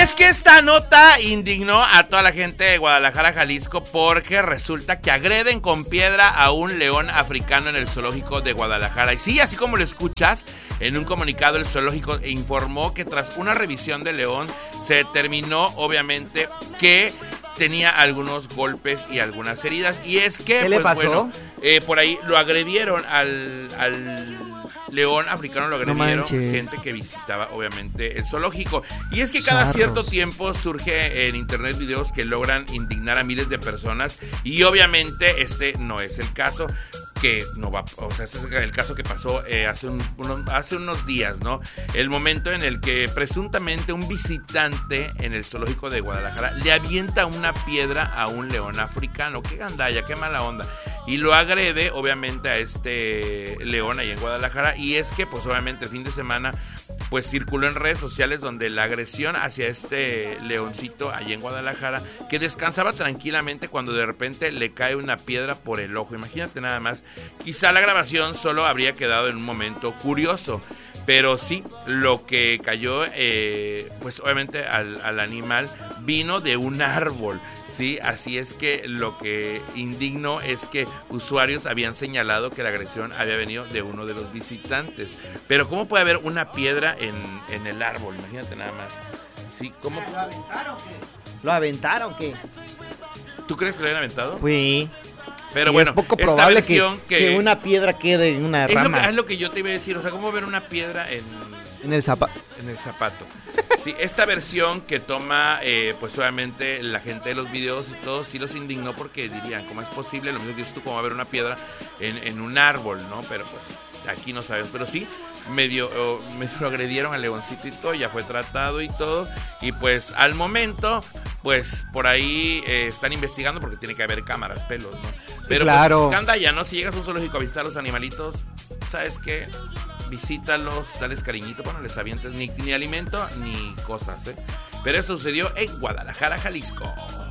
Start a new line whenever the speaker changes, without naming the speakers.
es que esta nota indignó a toda la gente de Guadalajara, Jalisco, porque resulta que agreden con piedra a un león africano en el zoológico de Guadalajara. Y sí, así como lo escuchas, en un comunicado el zoológico informó que tras una revisión del león se determinó, obviamente, que tenía algunos golpes y algunas heridas. Y es que,
¿qué le pasó?
Bueno, por ahí lo agredieron al león africano, lo agredieron gente que visitaba obviamente el zoológico. Y es que cada cierto tiempo surge en internet videos que logran indignar a miles de personas, y obviamente este no es el caso. Que no va, o sea, ese es el caso que pasó hace unos días, ¿no? El momento en el que presuntamente un visitante en el zoológico de Guadalajara le avienta una piedra a un león africano. Qué gandalla, qué mala onda. Y lo agrede, obviamente, a este león ahí en Guadalajara. Y es que, pues, obviamente, el fin de semana, pues, circuló en redes sociales donde la agresión hacia este leoncito ahí en Guadalajara, que descansaba tranquilamente cuando de repente le cae una piedra por el ojo. Imagínate nada más. Quizá la grabación solo habría quedado en un momento curioso, pero sí, lo que cayó, pues obviamente al animal vino de un árbol, ¿sí? Así es que lo que indignó es que usuarios habían señalado que la agresión había venido de uno de los visitantes. Pero ¿cómo puede haber una piedra en el árbol? Imagínate nada más. ¿Sí? ¿Cómo?
¿Lo aventaron o qué? ¿Lo aventaron o qué?
¿Tú crees que lo habían aventado?
Sí.
Pero
sí,
bueno,
es poco probable
versión
que una piedra quede en una rama.
Es lo que yo te iba a decir, o sea, ¿cómo ver una piedra
en el zapato?
En el zapato. Sí, esta versión que toma, pues obviamente la gente de los videos y todo, sí los indignó porque dirían, ¿cómo es posible? Lo mismo que dices tú, ¿cómo va a haber una piedra en un árbol, no? Pero pues aquí no sabemos, pero sí, medio lo agredieron al leoncito y todo, ya fue tratado y todo, y pues al momento, pues por ahí están investigando porque tiene que haber cámaras, pelos, ¿no? Pero
claro.
Pues, anda ya, ¿no? Si llegas a un zoológico a visitar a los animalitos, ¿sabes qué? Visítalos, dales cariñito, bueno, les avientes ni alimento ni cosas, ¿eh? Pero eso sucedió en Guadalajara, Jalisco.